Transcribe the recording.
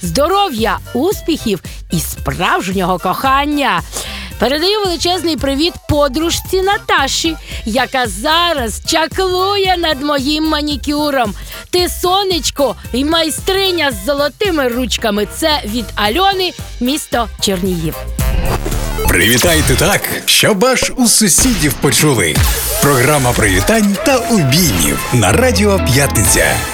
здоров'я, успіхів і справжнього кохання. Передаю величезний привіт подружці Наташі, яка зараз чаклує над моїм манікюром. Ти сонечко і майстриня з золотими ручками. Це від Альони, місто Чернігів. Привітайте так, щоб аж у сусідів почули. Програма привітань та обіймів на Радіо П'ятниця.